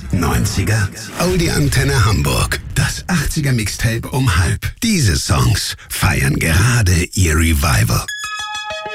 90er? Audi Antenne Hamburg. Das 80er Mixtape um halb. Diese Songs feiern gerade ihr Revival.